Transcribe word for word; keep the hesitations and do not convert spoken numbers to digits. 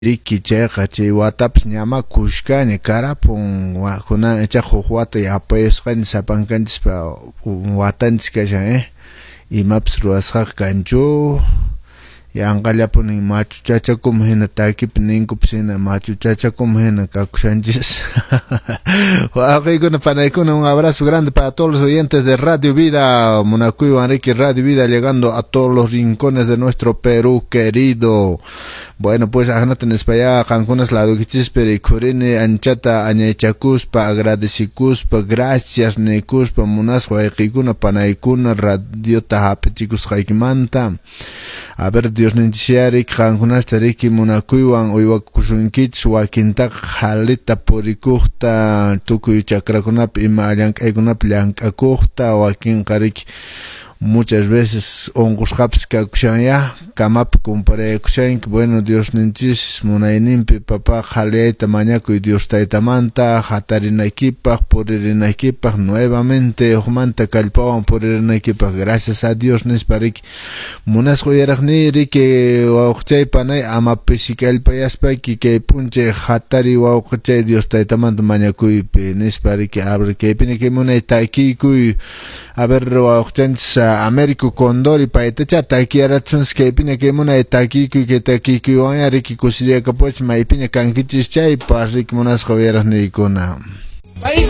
Riki cheqa chay watapas ñamakushkani karapun wakuna echa huk wata yapayusqani sapankanchikpa watanchik kashan eh imapas ruwasqaqa kanchu yanqallapunin machuchachakum hina takipi ninkupas hina machuchachakum hina kakushanchis. Waqaykuna panaykuna, un abrazo grande para todos los oyentes de Radio Vida, Munakuywan Riki Radio Vida, llegando a todos los rincones de nuestro Perú querido. Bueno, pues ajnaten para allá, cancunas la duquichisperi kurine anchata añaychakuspa, agradecikuspa, gracias nekuspa, munas waqaykuna panaykuna radio tahapichikus qaykimanta. A ver, Dios nintisiari, cancunas tariki munakuywan uywakushunkichis wakintaq halita purikuqta tukuy chakrakunap ima llank'aykunap llank'akuqta wakin qarik muchas veces onqusqapas kakushanya kamap comparaykushanki. Bueno, Dios ninchis munayninpi papa haliyayta mañakuy Dios taytamanta hatarinaykipaq purinaykipaq nuevamente uqmanta kallpawan purinaykipaq. Gracias a Dios nispariki munasquyaraqni riki wawqchay panay amapishi kallpayaspaki kay punchay hatari wawqchay Dios taytamanta mañakuypi nispariki a ver kaypini kay munay taykikuy a ver wawqchanchis Américo Condori paitacha takiarachuns kaypina kaymuna takiku que takiku wanya riki kusiria kapoch maipina kankichis chay pas riki munasqa wayaraqniykuna.